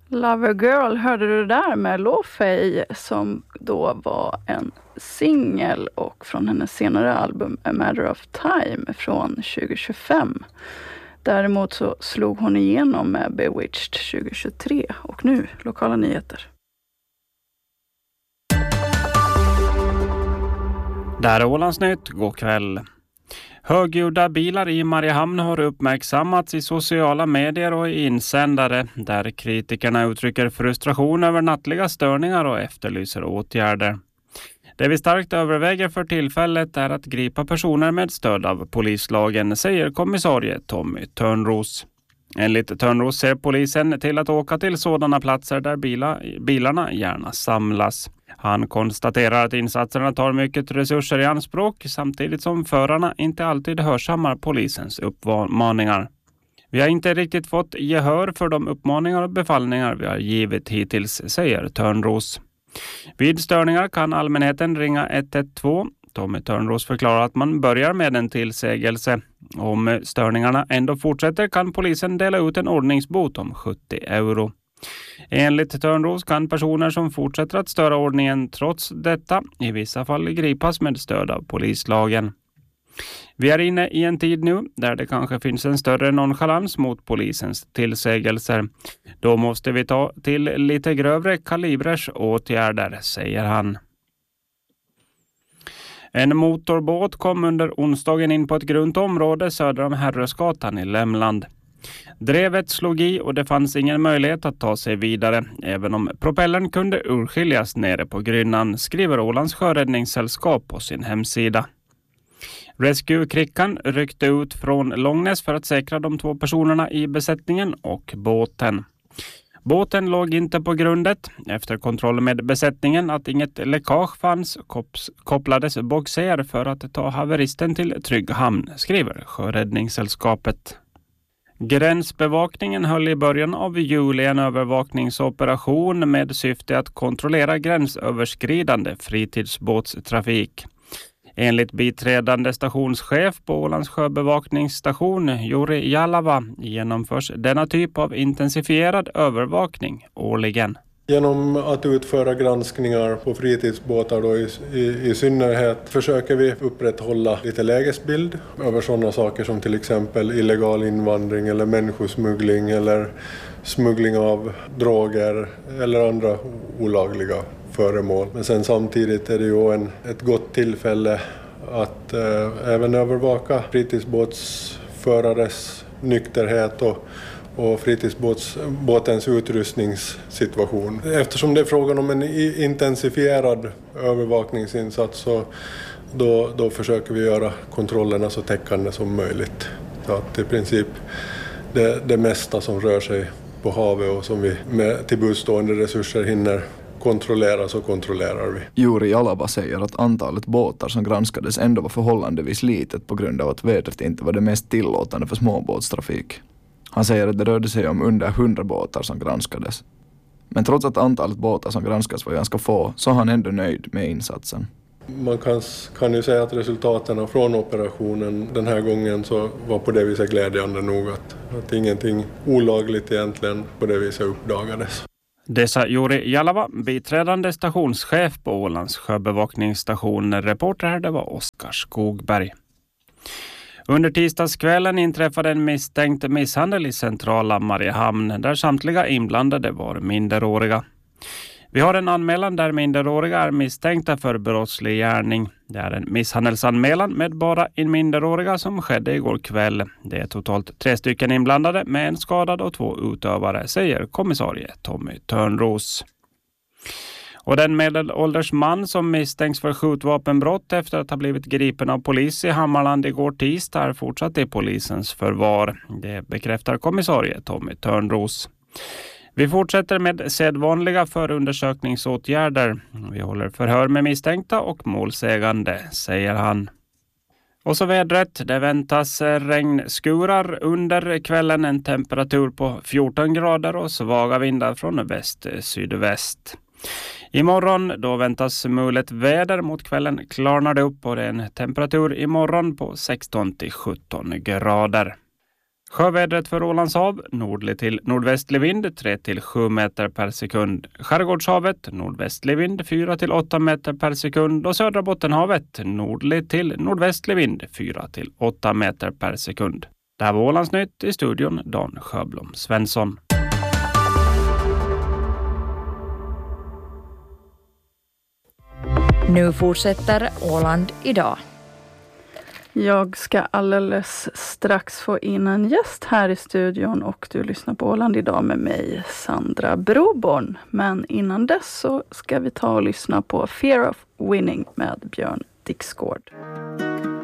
Lover Girl, hörde du det där med Lo-Fi som då var en singel och från hennes senare album A Matter of Time från 2025. Däremot så slog hon igenom med Bewitched 2023 och nu lokala nyheter. Där är Ålandsnytt, god kväll. Högljudda bilar i Mariehamn har uppmärksammats i sociala medier och i insändare där kritikerna uttrycker frustration över nattliga störningar och efterlyser åtgärder. Det vi starkt överväger för tillfället är att gripa personer med stöd av polislagen, säger kommissarie Tommy Törnros. Enligt Törnros ser polisen till att åka till sådana platser där bilarna gärna samlas. Han konstaterar att insatserna tar mycket resurser i anspråk samtidigt som förarna inte alltid hörsammar polisens uppmaningar. Vi har inte riktigt fått gehör för de uppmaningar och befallningar vi har givit hittills, säger Törnros. Vid störningar kan allmänheten ringa 112. Tommy Törnros förklarar att man börjar med en tillsägelse. Om störningarna ändå fortsätter kan polisen dela ut en ordningsbot om 70 euro. Enligt Törnros kan personer som fortsätter att störa ordningen trots detta i vissa fall gripas med stöd av polislagen. Vi är inne i en tid nu där det kanske finns en större nonchalans mot polisens tillsägelser. Då måste vi ta till lite grövre kalibrers åtgärder, säger han. En motorbåt kom under onsdagen in på ett grunt område söder om Herresgatan i Lämland. Drevet slog i och det fanns ingen möjlighet att ta sig vidare, även om propellern kunde urskiljas nere på grynnan, skriver Ålands sjöräddningssällskap på sin hemsida. Rescue-krickan ryckte ut från Långnäs för att säkra de 2 personerna i besättningen och båten. Båten låg inte på grundet. Efter kontroll med besättningen att inget läckage fanns kopplades boxer för att ta haveristen till trygg hamn, skriver Sjöräddningssällskapet. Gränsbevakningen höll i början av juli en övervakningsoperation med syfte att kontrollera gränsöverskridande fritidsbåtstrafik. Enligt biträdande stationschef på Ålands sjöbevakningsstation Juri Jalava genomförs denna typ av intensifierad övervakning årligen. Genom att utföra granskningar på fritidsbåtar då i synnerhet försöker vi upprätthålla lite lägesbild över sådana saker som till exempel illegal invandring eller människosmuggling eller smuggling av droger eller andra olagliga föremål. Men sen samtidigt är det ju ett gott tillfälle att även övervaka fritidsbåtsförares nykterhet och fritidsbåtens utrustningssituation. Eftersom det är frågan om en intensifierad övervakningsinsats så då försöker vi göra kontrollerna så täckande som möjligt. Så att i princip det mesta som rör sig på havet och som vi med tillbudstående resurser hinner kontrollera så kontrollerar vi. Juri Jalava säger att antalet båtar som granskades ändå var förhållandevis litet på grund av att vädret inte var det mest tillåtande för småbåtstrafik. Han säger att det rörde sig om under 100 båtar som granskades. Men trots att antalet båtar som granskas var ganska få så är han ändå nöjd med insatsen. Man kan ju säga att resultaten från operationen den här gången så var på det viset glädjande nog att ingenting olagligt egentligen på det viset uppdagades. Dessa Juri Jalava, biträdande stationschef på Ålands sjöbevakningsstation. Reporter här, det var Oskar Skogberg. Under tisdagskvällen inträffade en misstänkt misshandel i centrala Mariehamn där samtliga inblandade var minderåriga. Vi har en anmälan där minderåriga är misstänkta för brottslig gärning. Det är en misshandelsanmälan med bara en minderåriga som skedde igår kväll. Det är totalt 3 stycken inblandade med en skadad och 2 utövare, säger kommissarie Tommy Törnros. Och den medelålders man som misstänks för skjutvapenbrott efter att ha blivit gripen av polis i Hammarland igår tisdag är fortsatt i polisens förvar. Det bekräftar kommissarie Tommy Törnros. Vi fortsätter med sedvanliga förundersökningsåtgärder. Vi håller förhör med misstänkta och målsägande, säger han. Och så vädret, det väntas regnskurar under kvällen, en temperatur på 14 grader och svaga vindar från väst-sydväst. Imorgon då väntas mulet väder, mot kvällen klarnar det upp och det är en temperatur imorgon på 16-17 grader. Sjövädret för Ålands hav, nordlig till nordvästlig vind 3 till 7 meter per sekund. Skärgårdshavet, nordvästlig vind 4 till 8 meter per sekund. Och södra Bottenhavet, nordlig till nordvästlig vind 4 till 8 meter per sekund. Det här var Ålandsnytt, i studion Dan Sjöblom Svensson. Nu fortsätter Åland idag. Jag ska alldeles strax få in en gäst här i studion och du lyssnar på Åland idag med mig, Sandra Broborn. Men innan dess så ska vi ta och lyssna på Fear of Winning med Björn Dixgård.